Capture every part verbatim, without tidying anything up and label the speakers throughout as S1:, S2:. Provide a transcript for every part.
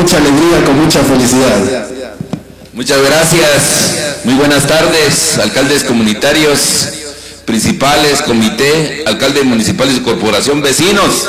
S1: mucha alegría, con mucha felicidad.
S2: Muchas gracias. Muy buenas tardes, alcaldes comunitarios, principales, comité, alcaldes municipales y corporación, vecinos,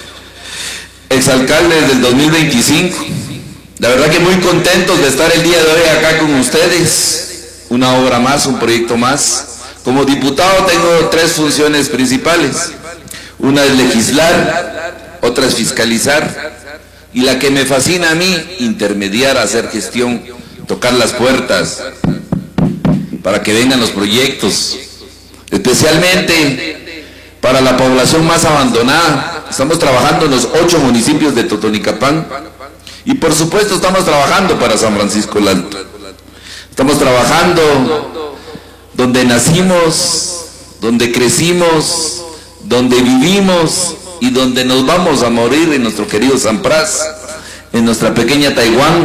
S2: exalcaldes del dos mil veinticinco. La verdad que muy contentos de estar el día de hoy acá con ustedes. Una obra más, un proyecto más. Como diputado tengo tres funciones principales. Una es legislar, otra es fiscalizar, y la que me fascina a mí, intermediar, hacer gestión, tocar las puertas para que vengan los proyectos, especialmente para la población más abandonada. Estamos trabajando en los ocho municipios de Totonicapán y por supuesto estamos trabajando para San Francisco el Alto. Estamos trabajando donde nacimos, donde crecimos, donde vivimos y donde nos vamos a morir, en nuestro querido San Pras, en nuestra pequeña Taiwán.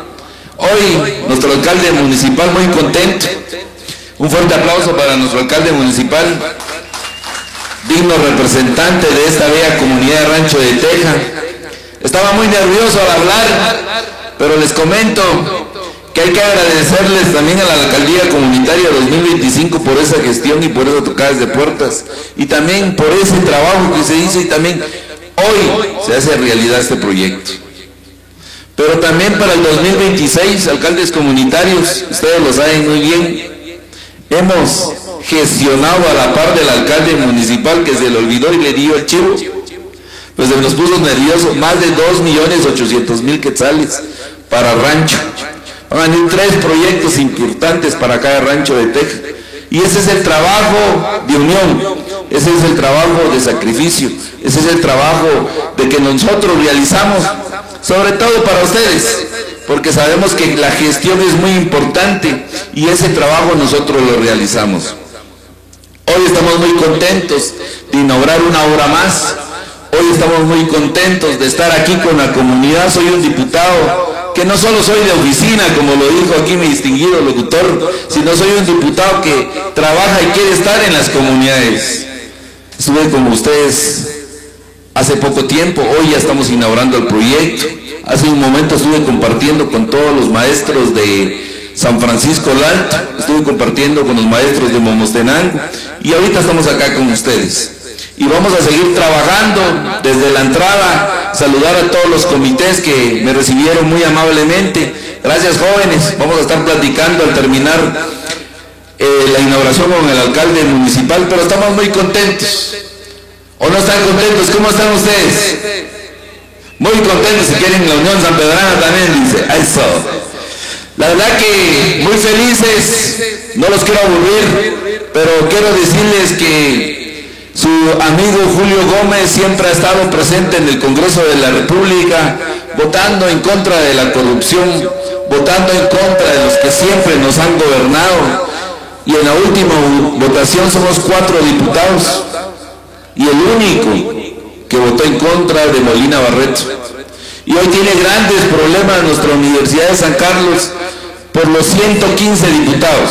S2: Hoy nuestro alcalde municipal muy contento. Un fuerte aplauso para nuestro alcalde municipal, digno representante de esta bella comunidad de Rancho de Teja. Estaba muy nervioso al hablar, pero les comento que hay que agradecerles también a la alcaldía comunitaria dos mil veinticinco por esa gestión y por esas tocadas de puertas, y también por ese trabajo que se hizo, y también hoy se hace realidad este proyecto. Pero también para el dos mil veintiséis, alcaldes comunitarios, ustedes lo saben muy bien, hemos gestionado a la par del alcalde municipal que se le olvidó y le dio el chivo, pues se nos puso nervioso, más de dos millones ochocientos mil quetzales para Rancho. Van a venir tres proyectos importantes para cada Rancho de Teja, y ese es el trabajo de unión, ese es el trabajo de sacrificio, ese es el trabajo de que nosotros realizamos, sobre todo para ustedes, porque sabemos que la gestión es muy importante y ese trabajo nosotros lo realizamos. Hoy estamos muy contentos de inaugurar una obra más, hoy estamos muy contentos de estar aquí con la comunidad. Soy un diputado que no solo soy de oficina, como lo dijo aquí mi distinguido locutor, sino soy un diputado que trabaja y quiere estar en las comunidades. Estuve con ustedes hace poco tiempo, hoy ya estamos inaugurando el proyecto. Hace un momento estuve compartiendo con todos los maestros de San Francisco el Alto, estuve compartiendo con los maestros de Momostenango, y ahorita estamos acá con ustedes. Y vamos a seguir trabajando desde la entrada, saludar a todos los comités que me recibieron muy amablemente. Gracias, jóvenes. Vamos a estar platicando al terminar eh, la inauguración con el alcalde municipal, pero estamos muy contentos. ¿O no están contentos? ¿Cómo están ustedes? Muy contentos. Si quieren la Unión Sanpedrana también, dice. Eso. La verdad que muy felices, no los quiero aburrir, pero quiero decirles que su amigo Julio Gómez siempre ha estado presente en el Congreso de la República, votando en contra de la corrupción, votando en contra de los que siempre nos han gobernado, y en la última votación somos cuatro diputados, y el único que votó en contra de Molina Barreto. Y hoy tiene grandes problemas nuestra Universidad de San Carlos por los ciento quince diputados.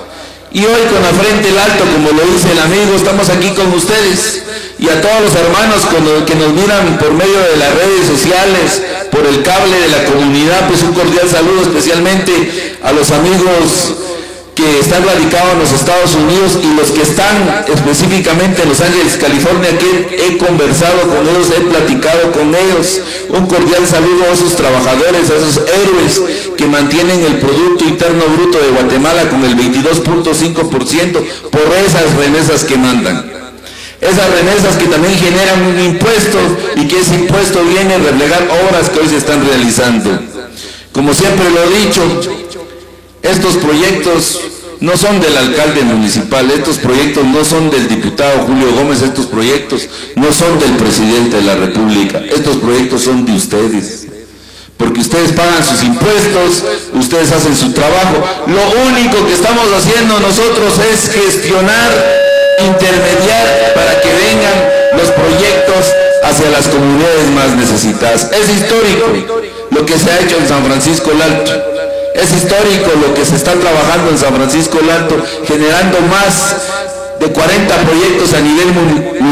S2: Y hoy con la frente en alto, como lo dice el amigo, estamos aquí con ustedes, y a todos los hermanos que nos miran por medio de las redes sociales, por el cable de la comunidad, pues un cordial saludo especialmente a los amigos que están radicados en los Estados Unidos y los que están específicamente en Los Ángeles, California, que he conversado con ellos, he platicado con ellos. Un cordial saludo a esos trabajadores, a esos héroes que mantienen el Producto Interno Bruto de Guatemala con el veintidós punto cinco por ciento por esas remesas que mandan. Esas remesas que también generan un impuesto, y que ese impuesto viene a reflejar obras que hoy se están realizando. Como siempre lo he dicho, estos proyectos no son del alcalde municipal, estos proyectos no son del diputado Julio Gómez, estos proyectos no son del presidente de la República, estos proyectos son de ustedes, porque ustedes pagan sus impuestos, ustedes hacen su trabajo. Lo único que estamos haciendo nosotros es gestionar, intermediar para que vengan los proyectos hacia las comunidades más necesitadas. Es histórico lo que se ha hecho en San Francisco el Alto. Es histórico lo que se está trabajando en San Francisco el Alto, generando más de cuarenta proyectos a nivel municipal.